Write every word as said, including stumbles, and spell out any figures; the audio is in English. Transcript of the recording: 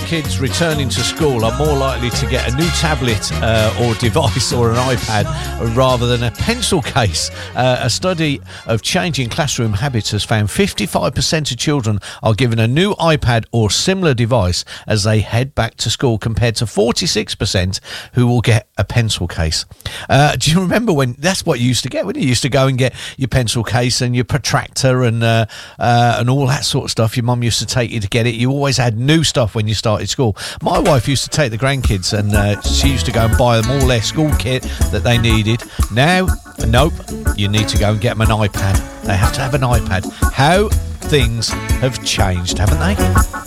grandkids returning to school are more likely to get a new tablet uh, or device or an iPad rather than a pencil case. Uh, a study of changing classroom habits has found fifty-five percent of children are given a new iPad or similar device as they head back to school, compared to forty-six percent who will get a pencil case. Uh, do you remember when that's what you used to get, when you used to go and get your pencil case and your protractor and uh, uh, and all that sort of stuff? Your mum used to take you to get it. You always had new stuff when you started school. My wife used to take the grandkids and uh, she used to go and buy them all their school kit that they needed. Now, nope, you need to go and get them an iPad. They have to have an iPad. How things have changed, haven't they?